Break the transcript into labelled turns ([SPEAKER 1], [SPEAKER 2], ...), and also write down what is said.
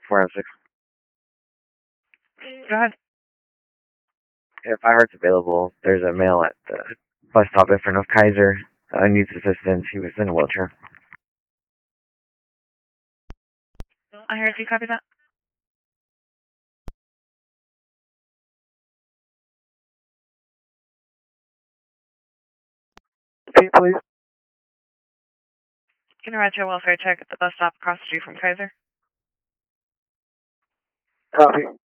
[SPEAKER 1] 406.
[SPEAKER 2] Go ahead.
[SPEAKER 1] If I heart's available, there's a male at the bus stop in front of Kaiser. Needs assistance. He was in a wheelchair.
[SPEAKER 2] I heard you. Copy that.
[SPEAKER 1] Repeat, please.
[SPEAKER 2] Can I write you a welfare check at the bus stop across the street from Kaiser?
[SPEAKER 1] Copy.